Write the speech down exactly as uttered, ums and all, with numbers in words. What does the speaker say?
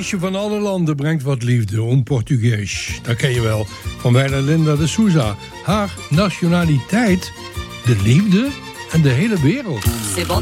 meisje van alle landen brengt wat liefde, un Portugees. Dat ken je wel, van wijle Linda de Souza. Haar nationaliteit, de liefde en de hele wereld. C'est bon